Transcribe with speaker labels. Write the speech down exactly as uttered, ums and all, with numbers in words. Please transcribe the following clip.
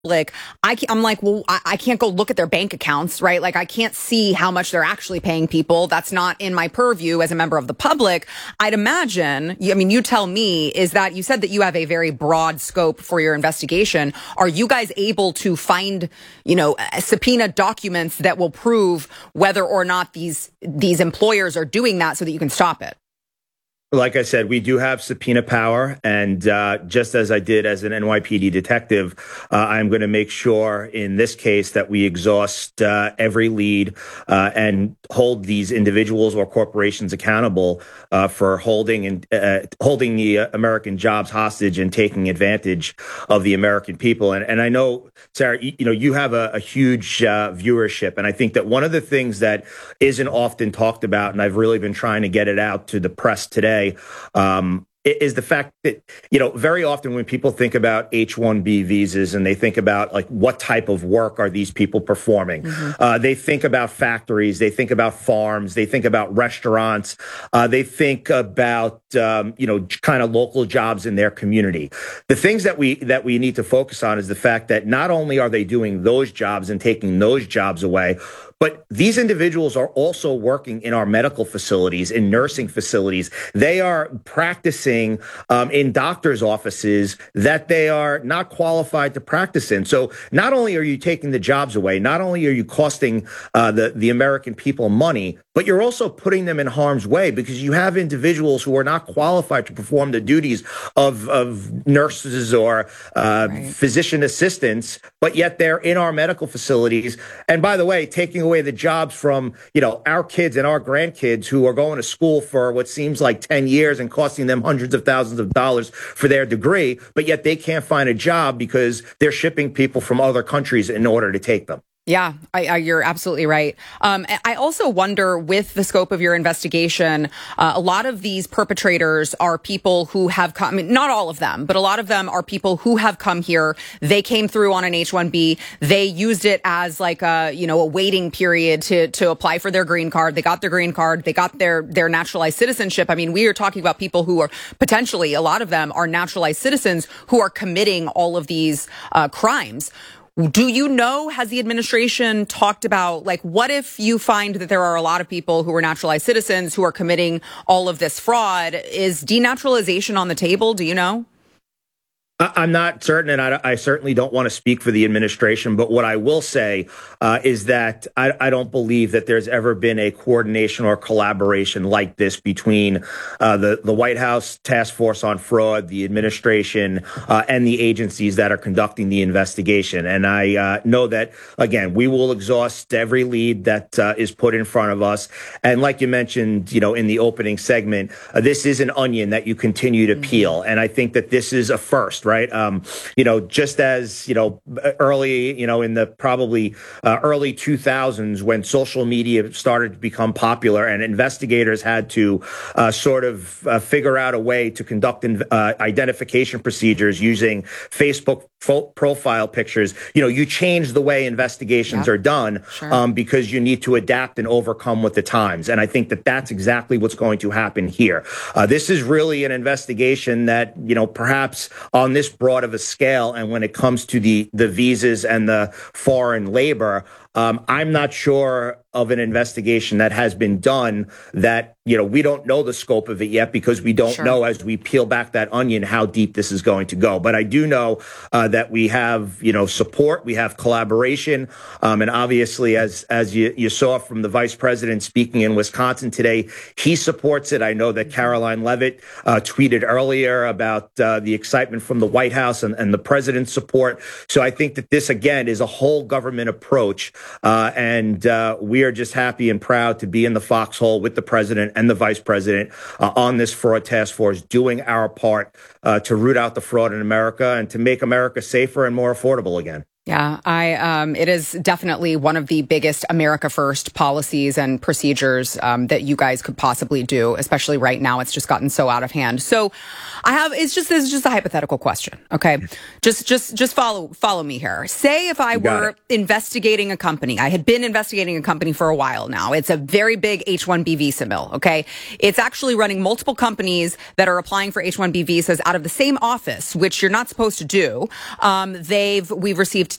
Speaker 1: Like, I can't, I'm like, well, I, I can't go look at their bank accounts, right? Like, I can't see how much they're actually paying people. That's not in my purview as a member of the public. I'd imagine, I mean, you tell me, is that you said that you have a very broad scope for your investigation. Are you guys able to find, you know, subpoena documents that will prove whether or not these, these employers are doing that so that you can stop it?
Speaker 2: Like I said, we do have subpoena power, and uh, just as I did as an N Y P D detective, uh, I'm going to make sure in this case that we exhaust uh, every lead uh, and hold these individuals or corporations accountable uh, for holding and uh, holding the uh, American jobs hostage and taking advantage of the American people. And, and I know, Sarah, you, you know, you have a, a huge uh, viewership, and I think that one of the things that isn't often talked about, and I've really been trying to get it out to the press today, Um, is the fact that, you know, very often when people think about H one B visas and they think about like what type of work are these people performing, mm-hmm. uh, they think about factories, they think about farms, they think about restaurants, uh, they think about, um, you know, kind of local jobs in their community. The things that we that we need to focus on is the fact that not only are they doing those jobs and taking those jobs away, but these individuals are also working in our medical facilities, in nursing facilities. They are practicing um, in doctors' offices that they are not qualified to practice in. So not only are you taking the jobs away, not only are you costing uh, the, the American people money, but you're also putting them in harm's way because you have individuals who are not qualified to perform the duties of, of nurses or uh, right. physician assistants, but yet they're in our medical facilities. And by the way, taking away the jobs from, you know, our kids and our grandkids who are going to school for what seems like ten years and costing them hundreds of thousands of dollars for their degree, but yet they can't find a job because they're shipping people from other countries in order to take them.
Speaker 1: Yeah, I, I, you're absolutely right. Um, I also wonder, with the scope of your investigation, uh, a lot of these perpetrators are people who have come, I mean, not all of them, but a lot of them are people who have come here. They came through on an H one B. They used it as like a, you know, a waiting period to, to apply for their green card. They got their green card. They got their, their naturalized citizenship. I mean, we are talking about people who are potentially, a lot of them are naturalized citizens who are committing all of these uh, crimes. Do you know, has the administration talked about, like, what if you find that there are a lot of people who are naturalized citizens who are committing all of this fraud? Is denaturalization on the table? Do you know?
Speaker 2: I'm not certain, and I, I certainly don't want to speak for the administration, but what I will say uh, is that I, I don't believe that there's ever been a coordination or collaboration like this between uh, the, the White House Task Force on Fraud, the administration, uh, and the agencies that are conducting the investigation. And I uh, know that, again, we will exhaust every lead that uh, is put in front of us. And like you mentioned, you know, in the opening segment, uh, this is an onion that you continue to peel. And I think that this is a first, right? Right. Um, you know, just as, you know, early, you know, in the probably uh, early two thousands when social media started to become popular and investigators had to uh, sort of uh, figure out a way to conduct uh, identification procedures using Facebook fo- profile pictures. You know, you change the way investigations yeah. are done sure. um, because you need to adapt and overcome with the times. And I think that that's exactly what's going to happen here. Uh, this is really an investigation that, you know, perhaps on this broad of a scale, and when it comes to the the visas and the foreign labor, um, I'm not sure of an investigation that has been done that, you know, we don't know the scope of it yet because we don't sure. know as we peel back that onion how deep this is going to go. But I do know uh, that we have, you know, support, we have collaboration. Um, and obviously, as as you, you saw from the vice president speaking in Wisconsin today, he supports it. I know that Caroline Leavitt uh, tweeted earlier about uh, the excitement from the White House and, and the president's support. So I think that this, again, is a whole government approach. Uh, and uh, we are just happy and proud to be in the foxhole with the president and the vice president uh, on this fraud task force, doing our part uh, to root out the fraud in America and to make America safer and more affordable again.
Speaker 1: Yeah, I um, it is definitely one of the biggest America First policies and procedures um, that you guys could possibly do, especially right now. It's just gotten so out of hand. So I have it's just this is just a hypothetical question. OK, just just just follow follow me here. Say if I were investigating a company, I had been investigating a company for a while now. It's a very big H one B visa mill. OK, it's actually running multiple companies that are applying for H one B visas out of the same office, which you're not supposed to do. Um, they've we've received